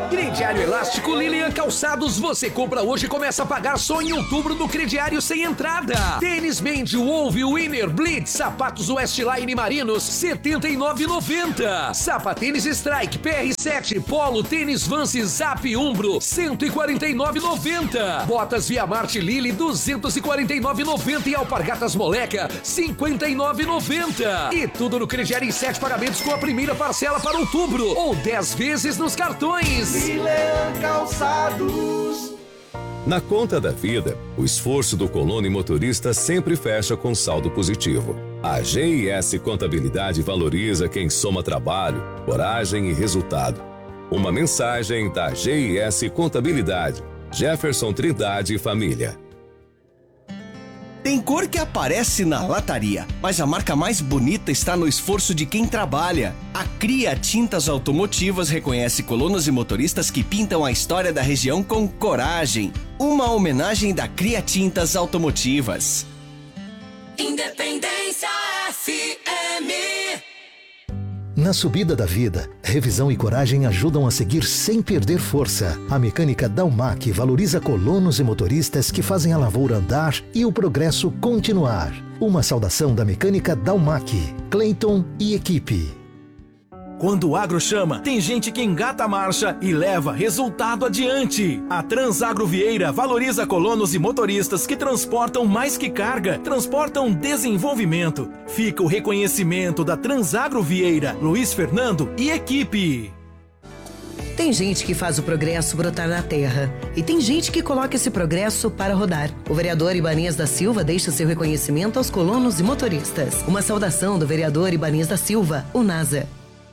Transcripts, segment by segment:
Crediário Elástico Lilian Calçados, você compra hoje e começa a pagar só em outubro no crediário sem entrada. Tênis Bend, Wolf, Winner, Blitz, sapatos Westline Marinos, R$ 79,90. Sapatênis Strike, PR7, Polo, tênis Vance, Zap, Umbro, R$ 149,90. Botas Via Marte Lili, R$ 249,90 e Alpargatas Moleca, R$ 59,90. E tudo no crediário em 7 pagamentos com a primeira parcela para outubro ou 10 vezes nos cartões. Lilian Calçados. Na conta da vida, o esforço do colono e motorista sempre fecha com saldo positivo. A GIS Contabilidade valoriza quem soma trabalho, coragem e resultado. Uma mensagem da GIS Contabilidade. Jefferson Trindade e família. Tem cor que aparece na lataria, mas a marca mais bonita está no esforço de quem trabalha. A Cria Tintas Automotivas reconhece colonos e motoristas que pintam a história da região com coragem. Uma homenagem da Cria Tintas Automotivas. Independência FM. Na subida da vida, revisão e coragem ajudam a seguir sem perder força. A mecânica Dalmac valoriza colonos e motoristas que fazem a lavoura andar e o progresso continuar. Uma saudação da mecânica Dalmac, Clayton e equipe. Quando o agro chama, tem gente que engata a marcha e leva resultado adiante. A Transagro Vieira valoriza colonos e motoristas que transportam mais que carga, transportam desenvolvimento. Fica o reconhecimento da Transagro Vieira, Luiz Fernando e equipe. Tem gente que faz o progresso brotar na terra e tem gente que coloca esse progresso para rodar. O vereador Ibanez da Silva deixa seu reconhecimento aos colonos e motoristas. Uma saudação do vereador Ibanez da Silva, o NASA.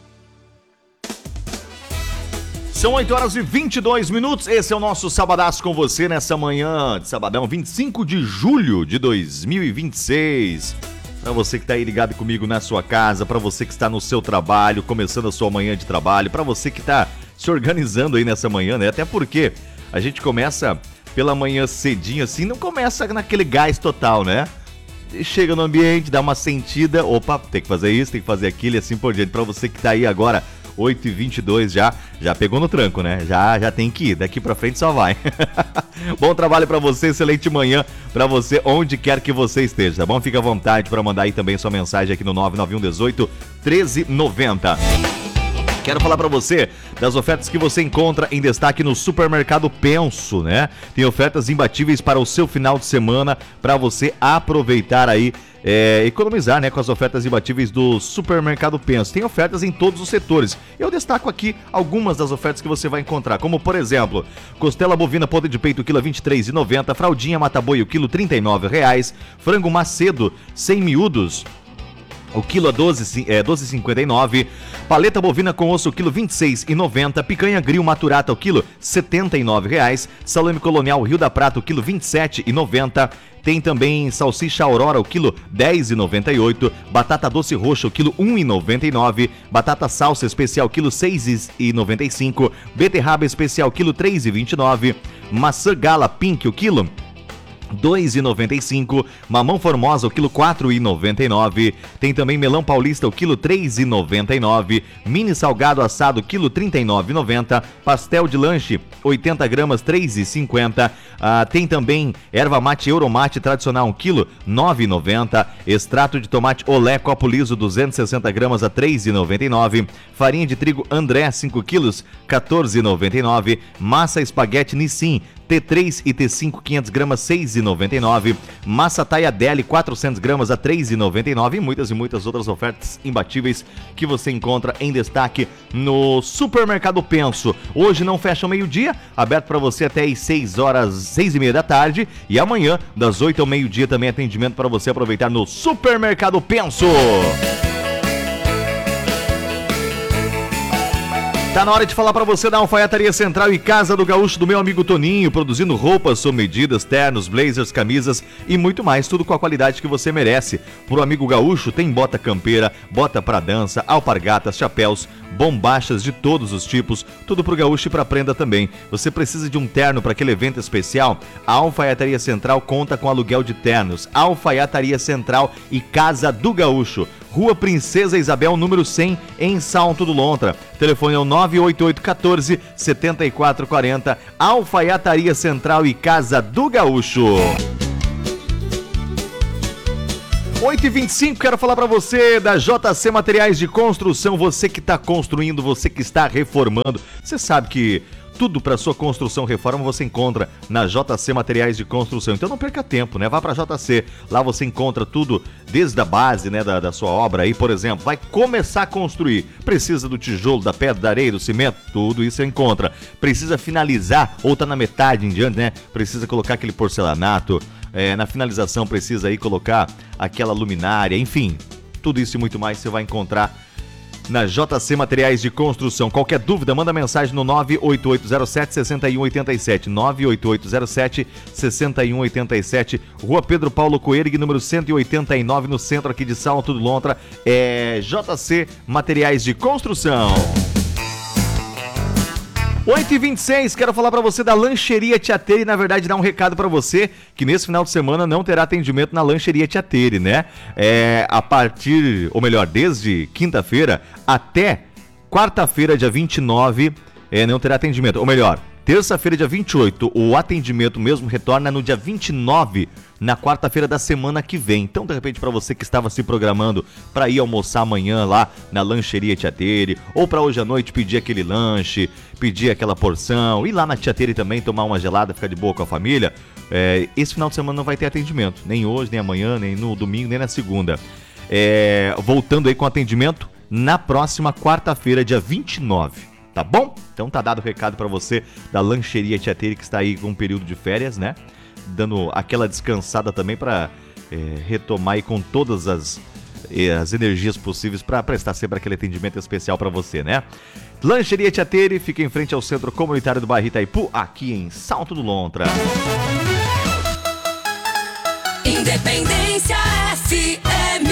São 8h22, esse é o nosso Sabadaço com você nessa manhã de sabadão, 25 de julho de 2026. Para você que está aí ligado comigo na sua casa, para você que está no seu trabalho, começando a sua manhã de trabalho, para você que está se organizando aí nessa manhã, né? Até porque a gente começa pela manhã cedinho assim, não começa naquele gás total, né? Chega no ambiente, dá uma sentida, opa, tem que fazer isso, tem que fazer aquilo e assim por diante. Para você que está aí agora 8h22 já pegou no tranco, né? Já tem que ir, daqui pra frente só vai. Bom trabalho pra você, excelente manhã pra você, onde quer que você esteja, tá bom? Fica à vontade pra mandar aí também sua mensagem aqui no 991 18 1390. Quero falar pra você das ofertas que você encontra em destaque no Supermercado Penso, né? Tem ofertas imbatíveis para o seu final de semana, pra você aproveitar aí, economizar, né, com as ofertas imbatíveis do Supermercado Penso. Tem ofertas em todos os setores. Eu destaco aqui algumas das ofertas que você vai encontrar, como por exemplo, costela bovina podre de peito, quilo R$ 23,90, fraldinha mata-boi, o quilo R$ 39,00, frango macedo, 100 miúdos, o quilo a 12,59, paleta bovina com osso, o quilo R$ 26,90, picanha grill maturata, o quilo R$ 79,00, salame colonial Rio da Prata, o quilo R$ 27,90, tem também salsicha Aurora, o quilo R$ 10,98, batata doce roxa, o quilo R$ 1,99, batata salsa especial, quilo R$ 6,95, beterraba especial, quilo R$ 3,29, maçã gala pink, o quilo R$ 2,95, mamão formosa, o quilo R$ 4,99, tem também melão paulista, o quilo R$ 3,99, mini salgado assado, quilo R$ 39,90, pastel de lanche, 80 gramas, R$ 3,50, tem também erva mate Euromate tradicional, 1 quilo, R$ 9,90, extrato de tomate olé copo liso, 260 gramas, a R$ 3,99, farinha de trigo André, 5 quilos, R$ 14,99, massa espaguete Nissin, T3 e T5 500 gramas, R$ 6,99. Massa Tagliadelli 400 gramas a R$ 3,99. E muitas outras ofertas imbatíveis que você encontra em destaque no Supermercado Penso. Hoje não fecha ao meio-dia, aberto para você até às 6h30 da tarde. E amanhã, das 8 ao meio-dia, também atendimento para você aproveitar no Supermercado Penso. Tá na hora de falar pra você da Alfaiataria Central e Casa do Gaúcho do meu amigo Toninho, produzindo roupas sob medidas, ternos, blazers, camisas e muito mais, tudo com a qualidade que você merece. Pro amigo gaúcho tem bota campeira, bota pra dança, alpargatas, chapéus, bombachas de todos os tipos, tudo pro gaúcho e pra prenda também. Você precisa de um terno para aquele evento especial? A Alfaiataria Central conta com aluguel de ternos. Alfaiataria Central e Casa do Gaúcho. Rua Princesa Isabel, número 100, em Salto do Lontra. Telefone é o 98814-7440, Alfaiataria Central e Casa do Gaúcho. 8h25, quero falar para você da JC Materiais de Construção. Você que está construindo, você que está reformando. Você sabe que tudo para sua construção, reforma, você encontra na JC Materiais de Construção. Então não perca tempo, né? Vá para JC. Lá você encontra tudo desde a base, né, da sua obra aí, por exemplo. Vai começar a construir. Precisa do tijolo, da pedra, da areia, do cimento, tudo isso você encontra. Precisa finalizar ou tá na metade em diante, né? Precisa colocar aquele porcelanato. Na finalização precisa aí colocar aquela luminária, enfim, tudo isso e muito mais você vai encontrar na JC Materiais de Construção. Qualquer dúvida, manda mensagem no 98807-6187, 98807-6187, Rua Pedro Paulo Coelho, número 189, no centro aqui de Salto do Lontra, JC Materiais de Construção. 8h26, quero falar pra você da Lancheria Tiateri e, na verdade, dar um recado pra você que nesse final de semana não terá atendimento na Lancheria Tiateri, né? A partir, ou melhor, desde quinta-feira até quarta-feira, dia 29, não terá atendimento. Ou melhor, terça-feira, dia 28, o atendimento mesmo retorna no dia 29, na quarta-feira da semana que vem. Então, de repente, para você que estava se programando para ir almoçar amanhã lá na Lancheria Tiateri, ou para hoje à noite pedir aquele lanche, pedir aquela porção, ir lá na Tiateri também tomar uma gelada, ficar de boa com a família, esse final de semana não vai ter atendimento, nem hoje, nem amanhã, nem no domingo, nem na segunda. Voltando aí com atendimento na próxima quarta-feira, dia 29. Tá bom? Então tá dado o recado pra você da Lancheria Tiateri, que está aí com um período de férias, né? Dando aquela descansada também pra retomar aí com todas as energias possíveis pra prestar sempre aquele atendimento especial pra você, né? Lancheria Tiateri fica em frente ao Centro Comunitário do bairro Itaipu, aqui em Salto do Lontra. Independência FM.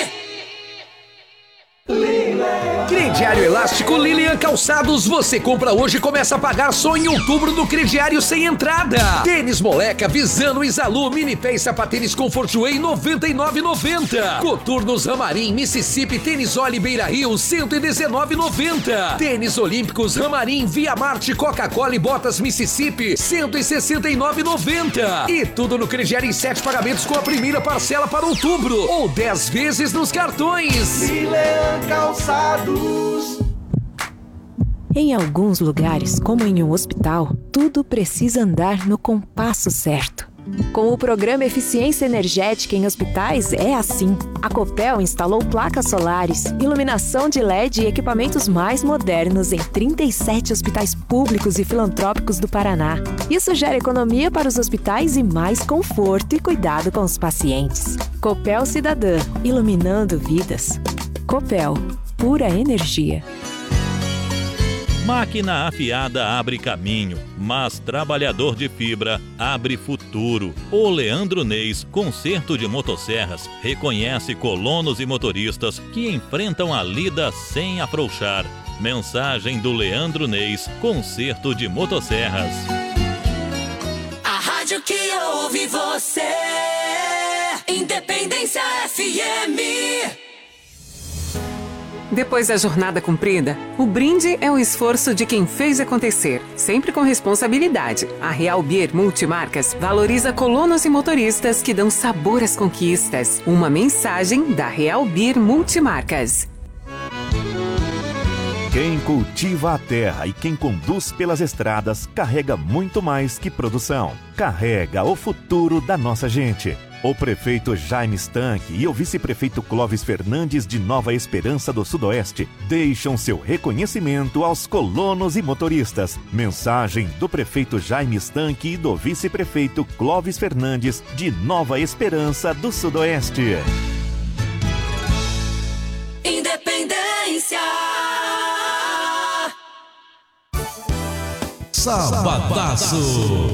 Crediário Elástico Lilian Calçados, você compra hoje e começa a pagar só em outubro no crediário sem entrada. Tênis Moleca, Visano, Isalu, Mini Pé e Sapatênis Comfort Way, R$ 99,90. Coturnos Ramarim, Mississippi, Tênis Oli Beira Rio, R$ 119,90. Tênis Olímpicos Ramarim, Via Marte, Coca-Cola e Botas Mississippi, R$ 169,90. E tudo no crediário em 7 pagamentos com a primeira parcela para outubro, ou 10 vezes nos cartões. Lilian Calçados. Em alguns lugares, como em um hospital, tudo precisa andar no compasso certo. Com o programa Eficiência Energética em Hospitais é assim. A Copel instalou placas solares, iluminação de LED e equipamentos mais modernos em 37 hospitais públicos e filantrópicos do Paraná. Isso gera economia para os hospitais e mais conforto e cuidado com os pacientes. Copel Cidadã, iluminando vidas. Copel, pura energia. Máquina afiada abre caminho, mas trabalhador de fibra abre futuro. O Leandro Neis, Conserto de Motosserras, reconhece colonos e motoristas que enfrentam a lida sem afrouxar. Mensagem do Leandro Neis, Conserto de Motosserras. A rádio que ouve você, Independência FM. Depois da jornada cumprida, o brinde é o esforço de quem fez acontecer, sempre com responsabilidade. A Real Beer Multimarcas valoriza colonos e motoristas que dão sabor às conquistas. Uma mensagem da Real Beer Multimarcas. Quem cultiva a terra e quem conduz pelas estradas carrega muito mais que produção. Carrega o futuro da nossa gente. O prefeito Jaime Stanque e o vice-prefeito Clóvis Fernandes de Nova Esperança do Sudoeste deixam seu reconhecimento aos colonos e motoristas. Mensagem do prefeito Jaime Stanque e do vice-prefeito Clóvis Fernandes de Nova Esperança do Sudoeste. Independência. Sabadaço.